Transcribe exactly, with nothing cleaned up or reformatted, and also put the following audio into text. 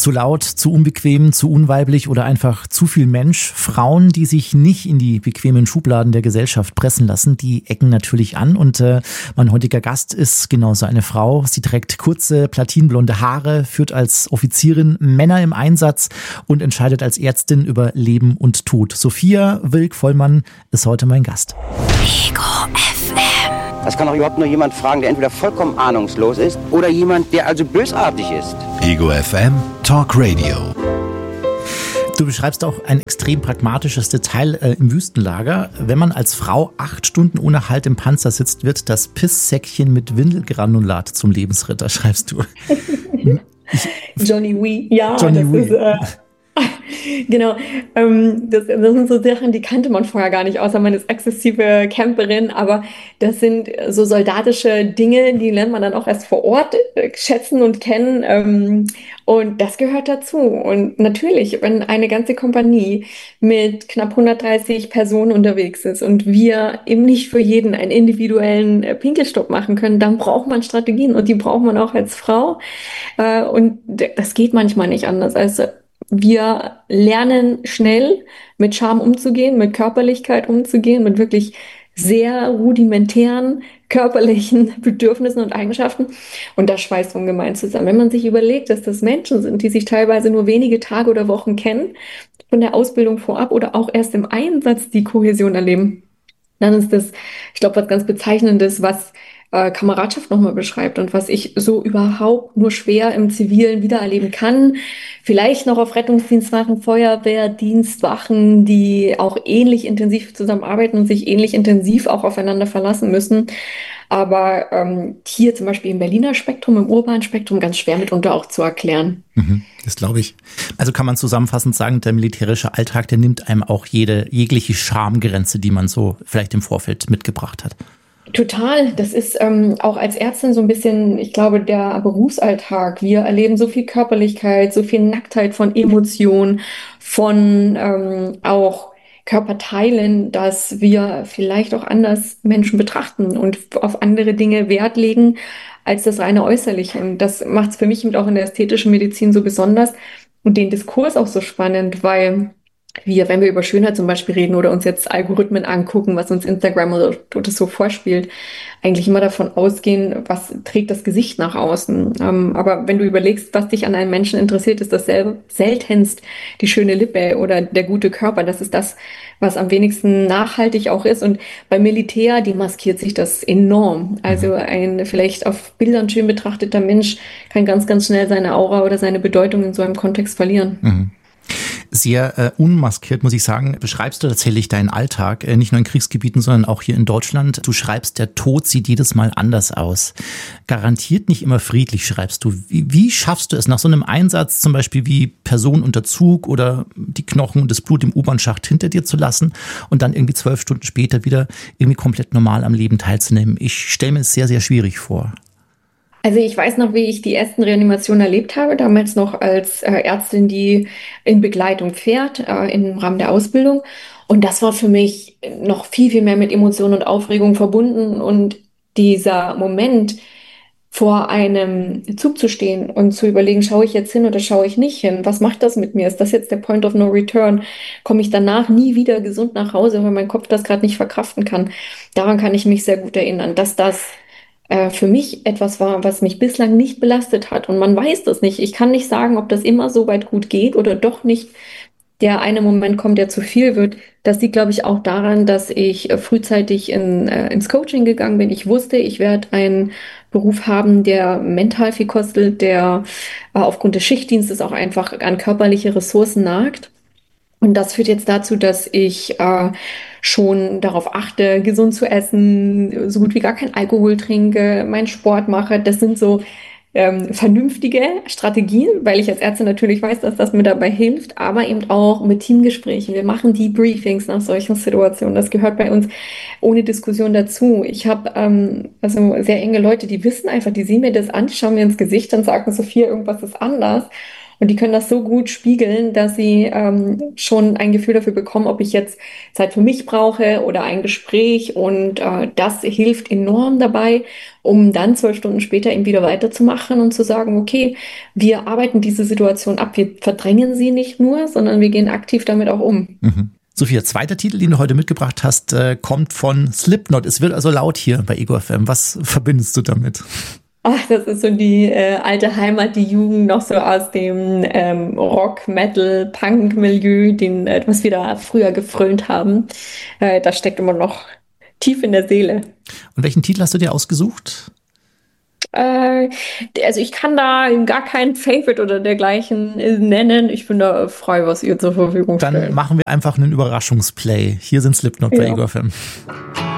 Zu laut, zu unbequem, zu unweiblich oder einfach zu viel Mensch. Frauen, die sich nicht in die bequemen Schubladen der Gesellschaft pressen lassen, die ecken natürlich an. Und äh, mein heutiger Gast ist genauso eine Frau. Sie trägt kurze, platinblonde Haare, führt als Offizierin Männer im Einsatz und entscheidet als Ärztin über Leben und Tod. Sophia Wilk-Vollmann ist heute mein Gast. Ego F M. Das kann auch überhaupt nur jemand fragen, der entweder vollkommen ahnungslos ist oder jemand, der also bösartig ist. Ego F M Talk Radio. Du beschreibst auch ein extrem pragmatisches Detail äh, im Wüstenlager. Wenn man als Frau acht Stunden ohne Halt im Panzer sitzt, wird das Pisssäckchen mit Windelgranulat zum Lebensritter, schreibst du. Johnny Wee, ja, Johnny das Wee. ist... Äh Genau, ähm, das, das sind so Sachen, die kannte man vorher gar nicht, außer man ist exzessive Camperin, aber das sind so soldatische Dinge, die lernt man dann auch erst vor Ort äh, schätzen und kennen, ähm, und das gehört dazu. Und natürlich, wenn eine ganze Kompanie mit knapp hundertdreißig Personen unterwegs ist und wir eben nicht für jeden einen individuellen äh, Pinkelstopp machen können, dann braucht man Strategien und die braucht man auch als Frau, äh, und d- das geht manchmal nicht anders als wir lernen schnell mit Scham umzugehen, mit Körperlichkeit umzugehen, mit wirklich sehr rudimentären körperlichen Bedürfnissen und Eigenschaften. Und das schweißt ungemein zusammen. Wenn man sich überlegt, dass das Menschen sind, die sich teilweise nur wenige Tage oder Wochen kennen, von der Ausbildung vorab oder auch erst im Einsatz die Kohäsion erleben, dann ist das, ich glaube, was ganz Bezeichnendes, was äh, Kameradschaft nochmal beschreibt und was ich so überhaupt nur schwer im Zivilen wiedererleben kann. Vielleicht noch auf Rettungsdienstwachen, Feuerwehrdienstwachen, die auch ähnlich intensiv zusammenarbeiten und sich ähnlich intensiv auch aufeinander verlassen müssen. Aber ähm, hier zum Beispiel im Berliner Spektrum, im urbanen Spektrum ganz schwer mitunter auch zu erklären. Mhm, das glaube ich. Also kann man zusammenfassend sagen, der militärische Alltag, der nimmt einem auch jede jegliche Schamgrenze, die man so vielleicht im Vorfeld mitgebracht hat. Total. Das ist ähm, auch als Ärztin so ein bisschen, ich glaube, der Berufsalltag. Wir erleben so viel Körperlichkeit, so viel Nacktheit von Emotionen, von ähm, auch Körperteilen, dass wir vielleicht auch anders Menschen betrachten und auf andere Dinge Wert legen als das reine Äußerliche. Und das macht es für mich eben auch in der ästhetischen Medizin so besonders und den Diskurs auch so spannend, weil wir, wenn wir über Schönheit zum Beispiel reden oder uns jetzt Algorithmen angucken, was uns Instagram oder, oder so vorspielt, eigentlich immer davon ausgehen, was trägt das Gesicht nach außen. Ähm, aber wenn du überlegst, was dich an einem Menschen interessiert, ist das sel- seltenst die schöne Lippe oder der gute Körper. Das ist das, was am wenigsten nachhaltig auch ist. Und beim Militär, die maskiert sich das enorm. Also ein vielleicht auf Bildern schön betrachteter Mensch kann ganz, ganz schnell seine Aura oder seine Bedeutung in so einem Kontext verlieren. Mhm. Sehr äh, unmaskiert, muss ich sagen, beschreibst du tatsächlich deinen Alltag, äh, nicht nur in Kriegsgebieten, sondern auch hier in Deutschland. Du schreibst, der Tod sieht jedes Mal anders aus. Garantiert nicht immer friedlich, schreibst du. Wie, wie schaffst du es nach so einem Einsatz, zum Beispiel wie Person unter Zug oder die Knochen und das Blut im U-Bahn-Schacht hinter dir zu lassen und dann irgendwie zwölf Stunden später wieder irgendwie komplett normal am Leben teilzunehmen? Ich stelle mir es sehr, sehr schwierig vor. Also ich weiß noch, wie ich die ersten Reanimationen erlebt habe, damals noch als äh, Ärztin, die in Begleitung fährt, äh, im Rahmen der Ausbildung. Und das war für mich noch viel, viel mehr mit Emotionen und Aufregung verbunden. Und dieser Moment, vor einem Zug zu stehen und zu überlegen, schaue ich jetzt hin oder schaue ich nicht hin? Was macht das mit mir? Ist das jetzt der Point of No Return? Komme ich danach nie wieder gesund nach Hause, weil mein Kopf das gerade nicht verkraften kann? Daran kann ich mich sehr gut erinnern, dass das äh, für mich etwas war, was mich bislang nicht belastet hat. Und man weiß das nicht. Ich kann nicht sagen, ob das immer so weit gut geht oder doch nicht der eine Moment kommt, der zu viel wird. Das liegt, glaube ich, auch daran, dass ich äh, frühzeitig in, äh, ins Coaching gegangen bin. Ich wusste, ich werde einen Beruf haben, der mental viel kostet, der äh, aufgrund des Schichtdienstes auch einfach an körperliche Ressourcen nagt. Und das führt jetzt dazu, dass ich äh, schon darauf achte, gesund zu essen, so gut wie gar kein Alkohol trinke, meinen Sport mache. Das sind so ähm, vernünftige Strategien, weil ich als Ärztin natürlich weiß, dass das mir dabei hilft, aber eben auch mit Teamgesprächen. Wir machen Debriefings nach solchen Situationen. Das gehört bei uns ohne Diskussion dazu. Ich habe ähm, also sehr enge Leute, die wissen einfach, die sehen mir das an, die schauen mir ins Gesicht und sagen, Sophia, irgendwas ist anders. Und die können das so gut spiegeln, dass sie ähm, schon ein Gefühl dafür bekommen, ob ich jetzt Zeit für mich brauche oder ein Gespräch. Und äh, das hilft enorm dabei, um dann zwölf Stunden später eben wieder weiterzumachen und zu sagen, okay, wir arbeiten diese Situation ab. Wir verdrängen sie nicht nur, sondern wir gehen aktiv damit auch um. Mhm. Sophia, zweiter Titel, den du heute mitgebracht hast, äh, kommt von Slipknot. Es wird also laut hier bei Ego F M. Was verbindest du damit? Ach, das ist so die äh, alte Heimat, die Jugend noch so aus dem ähm, Rock, Metal, Punk-Milieu, den, äh, was wir da früher gefrönt haben. Äh, das steckt immer noch tief in der Seele. Und welchen Titel hast du dir ausgesucht? Äh, also ich kann da gar keinen Favorite oder dergleichen nennen. Ich bin da frei, was ihr zur Verfügung stellt. Dann machen wir einfach einen Überraschungsplay. Hier sind Slipknot bei Ja. Ego F M.